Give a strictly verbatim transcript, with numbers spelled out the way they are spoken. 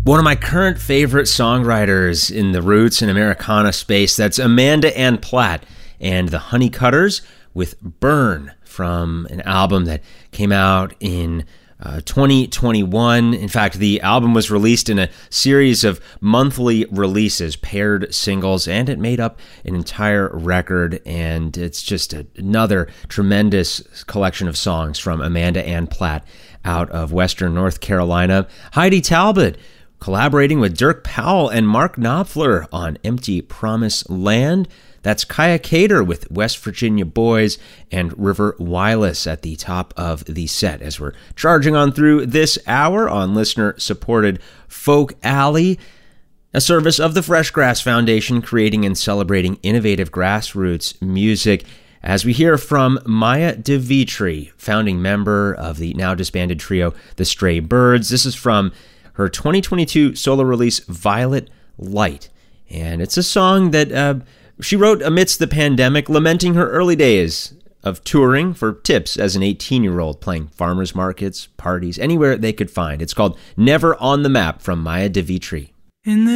One of my current favorite songwriters in the roots and Americana space, that's Amanda Ann Platt and the Honeycutters with Burn from an album that came out in uh, twenty twenty-one. In fact, the album was released in a series of monthly releases, paired singles, and it made up an entire record, and it's just a, another tremendous collection of songs from Amanda Ann Platt out of Western North Carolina. Heidi Talbot collaborating with Dirk Powell and Mark Knopfler on Empty Promise Land. That's Kaya Cater with West Virginia Boys and River Wireless at the top of the set as we're charging on through this hour on listener-supported Folk Alley, a service of the Fresh Grass Foundation, creating and celebrating innovative grassroots music. As we hear from Maya DeVitri, founding member of the now disbanded trio The Stray Birds. This is from her twenty twenty-two solo release, Violet Light. And it's a song that uh, she wrote amidst the pandemic, lamenting her early days of touring for tips as an eighteen-year-old, playing farmers markets, parties, anywhere they could find. It's called Never on the Map from Maya DeVitri. In the